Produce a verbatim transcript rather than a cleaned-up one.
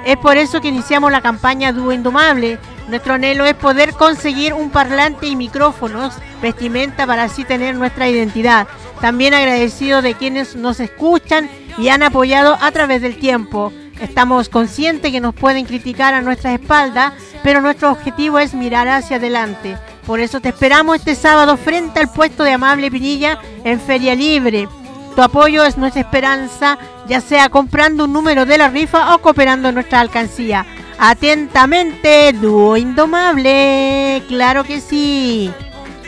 Es por eso que iniciamos la campaña Dúo Indomable. Nuestro anhelo es poder conseguir un parlante y micrófonos, vestimenta para así tener nuestra identidad. También agradecido de quienes nos escuchan y han apoyado a través del tiempo. Estamos conscientes que nos pueden criticar a nuestras espaldas, pero nuestro objetivo es mirar hacia adelante. Por eso te esperamos este sábado frente al puesto de Amable Pinilla en Feria Libre. Tu apoyo es nuestra esperanza, ya sea comprando un número de la rifa o cooperando en nuestra alcancía. Atentamente, Dúo Indomable. Claro que sí.